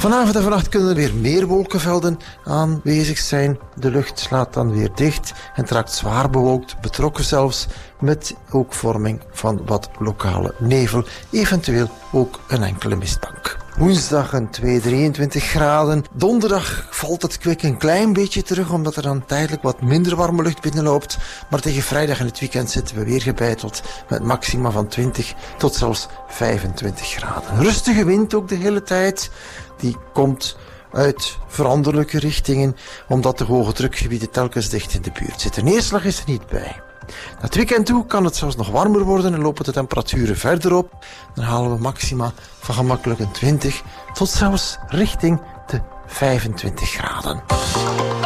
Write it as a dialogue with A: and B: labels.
A: Vanavond en vannacht kunnen er weer meer wolkenvelden aanwezig zijn. De lucht slaat dan weer dicht en het raakt zwaar bewolkt, betrokken zelfs, met ook vorming van wat lokale nevel, eventueel ook een enkele mistbank. Woensdag een 23 graden. Donderdag valt het kwik een klein beetje terug, omdat er dan tijdelijk wat minder warme lucht binnenloopt. Maar tegen vrijdag en het weekend zitten we weer gebeiteld met maxima van 20 tot zelfs 25 graden. Rustige wind ook de hele tijd. Die komt uit veranderlijke richtingen, omdat de hoge drukgebieden telkens dicht in de buurt zitten. Neerslag is er niet bij. Naar het weekend toe kan het zelfs nog warmer worden en lopen de temperaturen verder op. Dan halen we maxima van gemakkelijk een 20 tot zelfs richting de 25 graden.